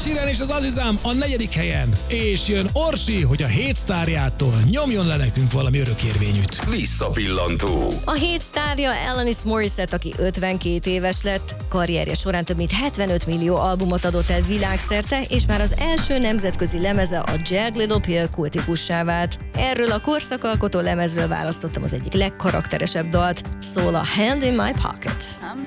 Sheeran és az Azizam a 4. helyen. És jön Orsi, hogy a hét sztárjától nyomjon le nekünk valami örökérvényűt. Visszapillantó. A hét sztárja Alanis Morissette, aki 52 éves lett. Karrierje során több mint 75 millió albumot adott el világszerte, és már az első nemzetközi lemeze, a Jagged Little Pill kultikussá vált. Erről a korszakalkotó lemezről választottam az egyik legkarakteresebb dalt, szól a Hand in My Pocket.